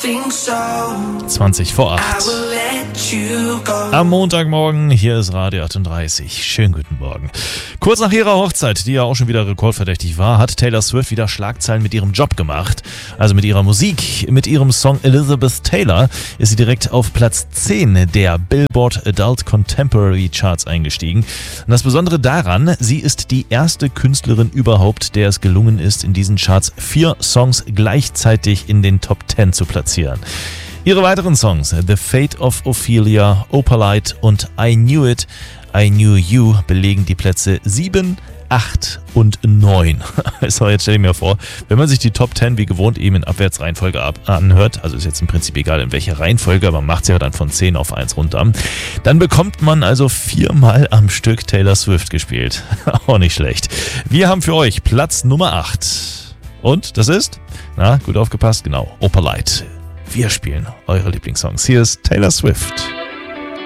20 vor 8. Am Montagmorgen, hier ist Radio 38. Schönen guten Morgen. Kurz nach ihrer Hochzeit, die ja auch schon wieder rekordverdächtig war, hat Taylor Swift wieder Schlagzeilen mit ihrem Job gemacht. Also mit ihrer Musik. Mit ihrem Song Elizabeth Taylor ist sie direkt auf Platz 10 der Billboard Adult Contemporary Charts eingestiegen. Und das Besondere daran, sie ist die erste Künstlerin überhaupt, der es gelungen ist, in diesen Charts 4 Songs gleichzeitig in den Top 10 zu platzieren. Ihre weiteren Songs, The Fate of Ophelia, Opalite und I Knew It, I Knew You, belegen die Plätze 7, 8 und 9. So, jetzt stell dir mir vor, wenn man sich die Top 10 wie gewohnt eben in Abwärtsreihenfolge anhört, also ist jetzt im Prinzip egal in welcher Reihenfolge, aber man macht es ja dann von 10 auf 1 runter, dann bekommt man also 4-mal am Stück Taylor Swift gespielt. Auch nicht schlecht. Wir haben für euch Platz Nummer 8. Und das ist, na, gut aufgepasst, genau, Opalite. Wir spielen eure Lieblingssongs. Hier ist Taylor Swift.